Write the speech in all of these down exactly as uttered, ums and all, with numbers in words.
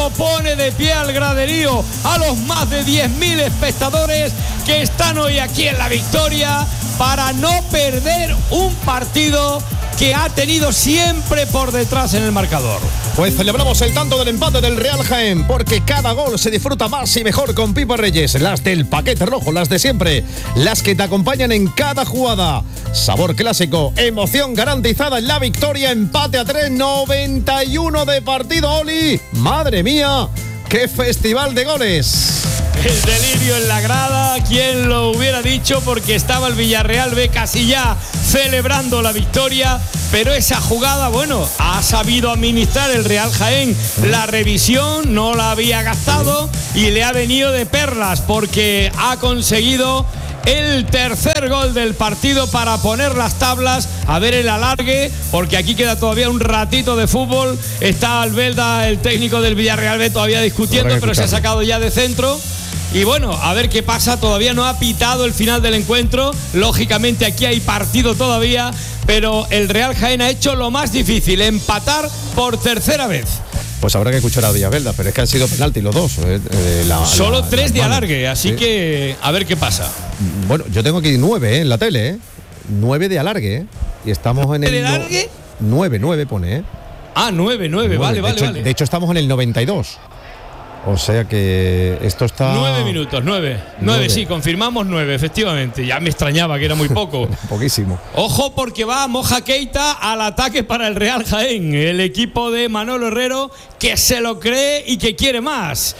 cómo pone de pie al graderío a los más de diez mil espectadores que están hoy aquí en La Victoria para no perder un partido que ha tenido siempre por detrás en el marcador. Pues celebramos el tanto del empate del Real Jaén, porque cada gol se disfruta más y mejor con Pipas Reyes, las del paquete rojo, las de siempre, las que te acompañan en cada jugada. Sabor clásico, emoción garantizada en La Victoria, empate a tres, noventa y uno de partido, Oli. Madre mía, qué festival de goles. El delirio en la grada, ¿quién lo hubiera dicho? Porque estaba el Villarreal B casi ya celebrando la victoria, pero esa jugada, bueno, ha sabido administrar el Real Jaén la revisión, no la había gastado y le ha venido de perlas porque ha conseguido el tercer gol del partido para poner las tablas, a ver el alargue, porque aquí queda todavía un ratito de fútbol. Está Albelda, el técnico del Villarreal B, todavía discutiendo, pero se ha sacado ya de centro. Y bueno, a ver qué pasa, todavía no ha pitado el final del encuentro, lógicamente aquí hay partido todavía, pero el Real Jaén ha hecho lo más difícil, empatar por tercera vez. Pues habrá que escuchar a Villaverde, pero es que han sido penalti los dos. Eh, eh, la, Solo la, tres la de alargue, así sí. que a ver qué pasa. Bueno, yo tengo aquí nueve eh, en la tele, ¿eh? Nueve de alargue, ¿eh? Y estamos en el... ¿De alargue? No, nueve, nueve pone, ¿eh? Ah, nueve, nueve, vale, de vale, hecho, vale. De hecho, estamos en el noventa y dos. O sea que esto está... Nueve minutos, nueve. Nueve, nueve. Sí, confirmamos nueve, efectivamente. Ya me extrañaba que era muy poco. Poquísimo. Ojo porque va Moja Keita al ataque para el Real Jaén. El equipo de Manolo Herrero que se lo cree y que quiere más.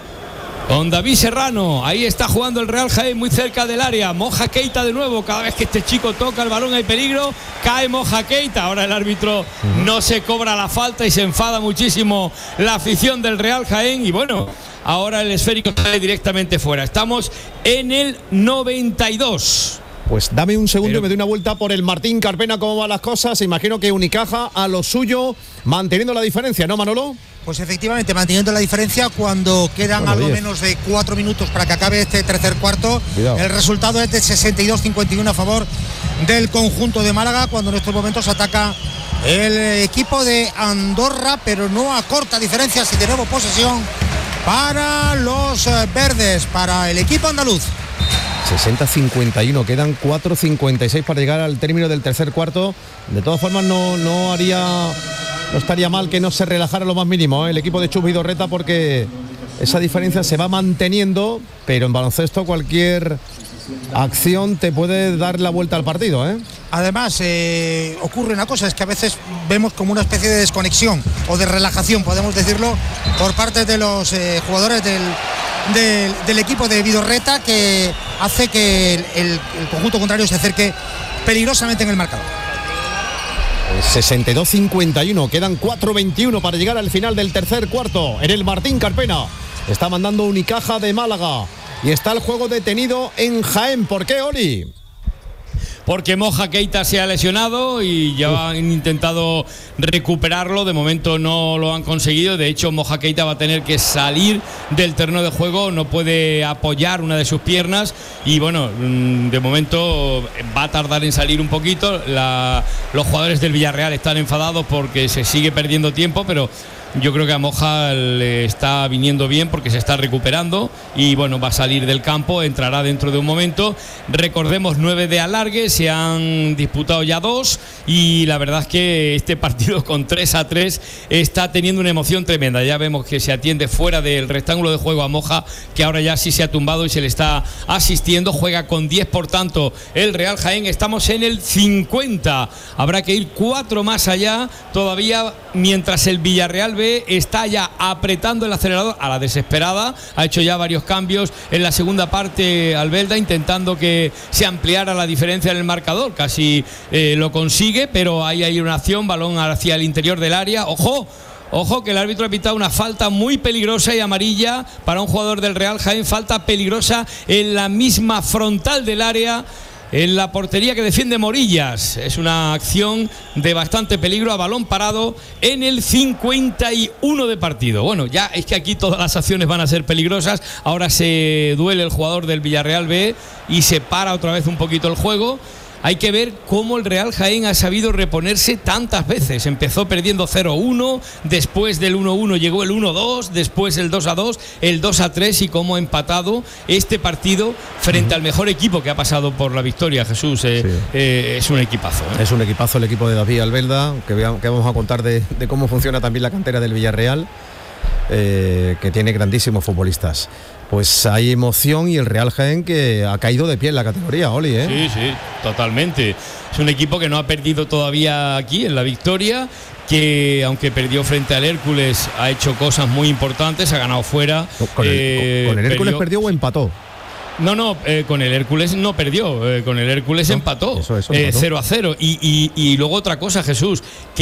Con David Serrano, ahí está jugando el Real Jaén muy cerca del área. Moja Keita de nuevo, cada vez que este chico toca el balón hay peligro, cae Moja Keita. Ahora el árbitro uh-huh. no se cobra la falta y se enfada muchísimo la afición del Real Jaén. Y bueno, ahora el esférico sale directamente fuera. Estamos en el noventa y dos. Pues dame un segundo Pero... y me doy una vuelta por el Martín Carpena, cómo van las cosas. Imagino que Unicaja a lo suyo, manteniendo la diferencia, ¿no, Manolo? Pues efectivamente, manteniendo la diferencia cuando quedan bueno, algo diez. menos de cuatro minutos para que acabe este tercer cuarto. Cuidado. El resultado es de sesenta y dos cincuenta y uno a favor del conjunto de Málaga, cuando en estos momentos ataca el equipo de Andorra, pero no acorta diferencias y de nuevo posesión para los verdes, para el equipo andaluz. sesenta cincuenta y uno, quedan cuatro cincuenta y seis para llegar al término del tercer cuarto. De todas formas no, no haría no estaría mal que no se relajara lo más mínimo, ¿eh? El equipo de Chus Vidorreta, porque esa diferencia se va manteniendo, pero en baloncesto cualquier acción te puede dar la vuelta al partido, ¿eh? Además, eh, ocurre una cosa, es que a veces vemos como una especie de desconexión o de relajación, podemos decirlo, por parte de los eh, jugadores del, del, del equipo de Vidorreta, que hace que el, el, el conjunto contrario se acerque peligrosamente en el marcador. sesenta y dos cincuenta y uno, quedan cuatro veintiuno para llegar al final del tercer cuarto. En el Martín Carpena está mandando Unicaja de Málaga y está el juego detenido en Jaén. ¿Por qué, Oli? Porque Moja Keita se ha lesionado y ya han intentado recuperarlo, de momento no lo han conseguido. De hecho, Moja Keita va a tener que salir del terreno de juego, no puede apoyar una de sus piernas y bueno, de momento va a tardar en salir un poquito. La, los jugadores del Villarreal están enfadados porque se sigue perdiendo tiempo, pero yo creo que a Moja le está viniendo bien porque se está recuperando y bueno, va a salir del campo, entrará dentro de un momento. Recordemos, nueve de alargue, se han disputado ya dos y la verdad es que este partido con tres a tres está teniendo una emoción tremenda. Ya vemos que se atiende fuera del rectángulo de juego a Moja, que ahora ya sí se ha tumbado y se le está asistiendo. Juega con diez, por tanto, el Real Jaén. Estamos en el cincuenta. Habrá que ir cuatro más allá todavía, mientras el Villarreal B está ya apretando el acelerador a la desesperada. Ha hecho ya varios cambios en la segunda parte Albelda, intentando que se ampliara la diferencia en el marcador. Casi eh, lo consigue, pero ahí hay una acción, balón hacia el interior del área. ¡Ojo! Ojo que el árbitro ha pitado una falta muy peligrosa y amarilla para un jugador del Real Jaén. Falta peligrosa en la misma frontal del área, en la portería que defiende Morillas. Es una acción de bastante peligro a balón parado en el cincuenta y uno de partido. Bueno, ya es que aquí todas las acciones van a ser peligrosas. Ahora se duele el jugador del Villarreal B y se para otra vez un poquito el juego. hay que ver cómo el Real Jaén ha sabido reponerse tantas veces. Empezó perdiendo cero uno, después del uno uno llegó el uno dos, después el dos a dos, el dos a tres, y cómo ha empatado este partido frente uh-huh. al mejor equipo que ha pasado por la victoria, Jesús. Eh, sí. eh, es un equipazo. ¿eh? Es un equipazo el equipo de David Albelda, que, veamos, que vamos a contar de, de cómo funciona también la cantera del Villarreal, eh, que tiene grandísimos futbolistas. Pues hay emoción y el Real Jaén que ha caído de pie en la categoría, Oli, ¿eh? Sí, sí, totalmente. Es un equipo que no ha perdido todavía aquí en la victoria, que aunque perdió frente al Hércules ha hecho cosas muy importantes, ha ganado fuera. ¿Con el, eh, con el Hércules perdió, perdió o empató? No, no, eh, con el Hércules no perdió, eh, con el Hércules no, empató, eso, eso, empató. Eh, cero a cero. Y, y, y luego otra cosa, Jesús,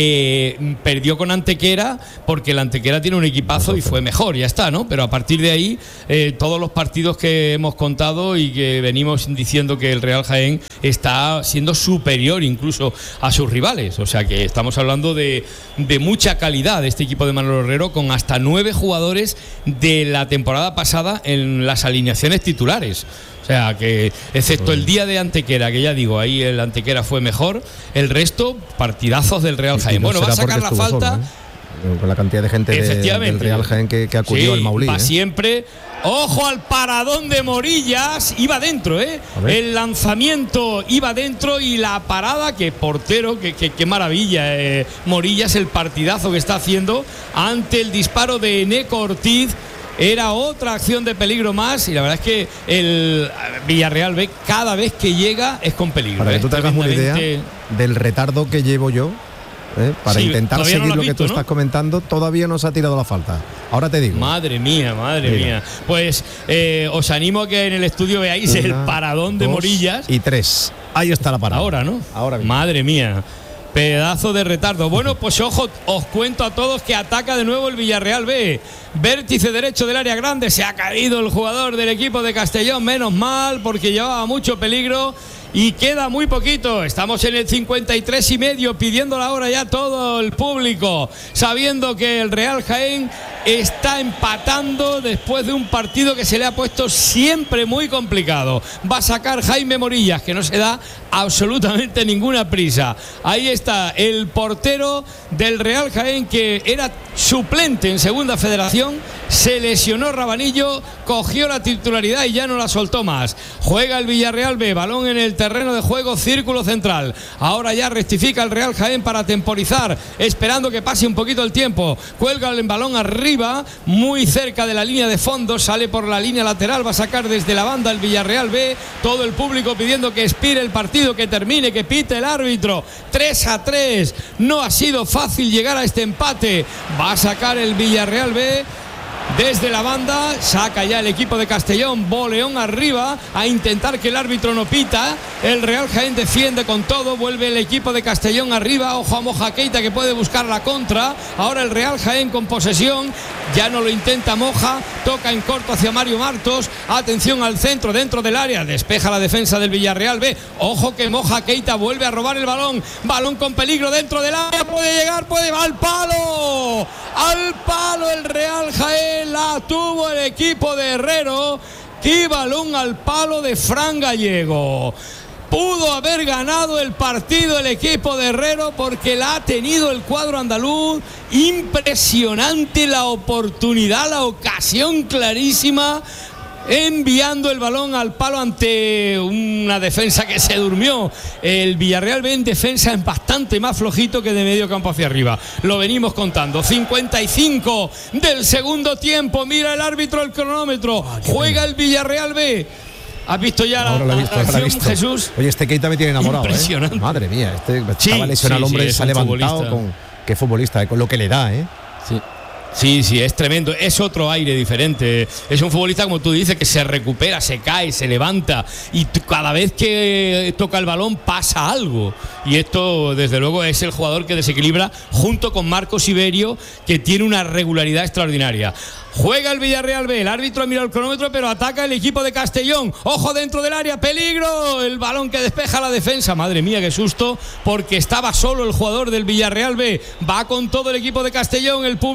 que perdió con Antequera, porque el Antequera tiene un equipazo y fue mejor, ya está, ¿no? Pero a partir de ahí, eh, todos los partidos que hemos contado y que venimos diciendo que el Real Jaén está siendo superior incluso a sus rivales. O sea que estamos hablando de, de mucha calidad de este equipo de Manolo Herrero, con hasta nueve jugadores de la temporada pasada en las alineaciones titulares. O sea que, excepto el día de Antequera, que ya digo, ahí el Antequera fue mejor, el resto, partidazos del Real Jaén. Bueno, va a sacar la falta. Solo, ¿eh? Con la cantidad de gente de, del Real Jaén que, que acudió sí, al Maulí. Va ¿eh? siempre. Ojo al paradón de Morillas, iba dentro, ¿eh? El lanzamiento iba dentro y la parada, que portero, que, que, que maravilla, eh, Morillas, el partidazo que está haciendo ante el disparo de Eneco Ortiz. Era otra acción de peligro más, y la verdad es que el Villarreal B cada vez que llega es con peligro. Para ¿eh? que tú te hagas una idea del retardo que llevo yo, ¿eh? para sí, intentar seguir no lo, lo visto, que tú ¿no? estás comentando, todavía no se ha tirado la falta. Ahora te digo. Madre mía, madre Mira. mía. Pues eh, os animo a que en el estudio veáis una, el paradón de dos, Morillas. Y tres. Ahí está la parada. Ahora, ¿no? Ahora mismo. Madre mía. Pedazo de retardo. Bueno, pues ojo, os cuento a todos que ataca de nuevo el Villarreal B. Vértice derecho del área grande. Se ha caído el jugador del equipo de Castellón. Menos mal, porque llevaba mucho peligro. Y queda muy poquito. Estamos en el cincuenta y tres y medio, pidiendo la hora ya todo el público, sabiendo que el Real Jaén está empatando después de un partido que se le ha puesto siempre muy complicado. Va a sacar Jaime Morillas, que no se da absolutamente ninguna prisa. Ahí está el portero del Real Jaén, que era suplente en Segunda Federación. Se lesionó Rabanillo, cogió la titularidad y ya no la soltó más. Juega el Villarreal B, balón en el terreno de juego, círculo central. Ahora ya rectifica el Real Jaén para temporizar, esperando que pase un poquito el tiempo. Cuelga el balón arriba, muy cerca de la línea de fondo, sale por la línea lateral, va a sacar desde la banda el Villarreal B. Todo el público pidiendo que expire el partido, que termine, que pite el árbitro. tres a tres, no ha sido fácil llegar a este empate. Va a sacar el Villarreal B desde la banda, saca ya el equipo de Castellón, Boleón arriba, a intentar que el árbitro no pita. El Real Jaén defiende con todo, vuelve el equipo de Castellón arriba, ojo a Moja Keita, que puede buscar la contra. Ahora el Real Jaén con posesión, ya no lo intenta Moja, toca en corto hacia Mario Martos, atención al centro, dentro del área, despeja la defensa del Villarreal B. Ojo que Moja Keita vuelve a robar el balón, balón con peligro dentro del área, puede llegar, puede, al palo, al palo el Real Jaén. La tuvo el equipo de Herrero. ¡Qué balón al palo de Fran Gallego! Pudo haber ganado el partido el equipo de Herrero, porque la ha tenido el cuadro andaluz. Impresionante la oportunidad, la ocasión clarísima, enviando el balón al palo ante una defensa que se durmió. El Villarreal ve en defensa en bastante más flojito que de medio campo hacia arriba. Lo venimos contando. cincuenta y cinco del segundo tiempo. Mira el árbitro el cronómetro. Juega el Villarreal B. ¿Has visto ya la, la, visto, la acción, visto. Jesús? Oye, este Keita me tiene enamorado. Impresionante. ¿eh? Madre mía, este sí, estaba lesionado el sí, hombre, sí, se ha levantado futbolista. con qué futbolista, eh, con lo que le da, ¿eh? Sí. Sí, sí, es tremendo, es otro aire diferente. Es un futbolista, como tú dices, que se recupera, se cae, se levanta, y cada vez que toca el balón pasa algo. Y esto, desde luego, es el jugador que desequilibra, junto con Marcos Iberio, que tiene una regularidad extraordinaria. Juega el Villarreal B, el árbitro ha mirado el cronómetro, pero ataca el equipo de Castellón. Ojo dentro del área, peligro, el balón que despeja la defensa. Madre mía, qué susto, porque estaba solo el jugador del Villarreal B. Va con todo el equipo de Castellón, el público levanta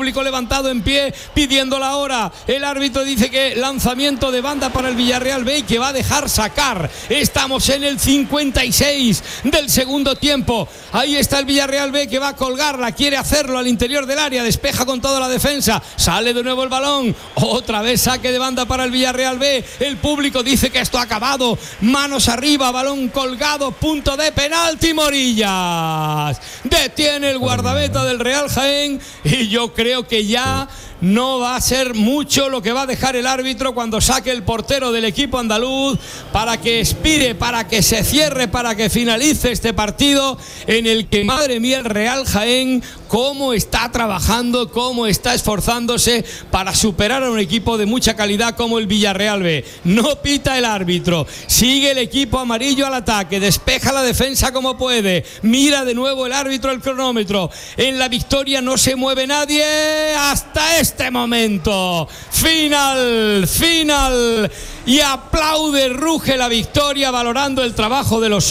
levantado en pie pidiendo la hora. El árbitro dice que lanzamiento de banda para el Villarreal B y que va a dejar sacar. Estamos en el cincuenta y seis del segundo tiempo. Ahí está el Villarreal B que va a colgarla, quiere hacerlo al interior del área, despeja con toda la defensa, sale de nuevo el balón, otra vez saque de banda para el Villarreal B. El público dice que esto ha acabado, manos arriba, balón colgado, punto de penalti. Morillas detiene el guardameta del Real Jaén y yo creo que ya no va a ser mucho lo que va a dejar el árbitro cuando saque el portero del equipo andaluz para que expire, para que se cierre, para que finalice este partido en el que, madre mía, el Real Jaén cómo está trabajando, cómo está esforzándose para superar a un equipo de mucha calidad como el Villarreal B. No pita el árbitro, sigue el equipo amarillo al ataque, despeja la defensa como puede, mira de nuevo el árbitro el cronómetro. En la victoria no se mueve nadie hasta este momento. Final, final. Y aplaude, ruge la victoria valorando el trabajo de los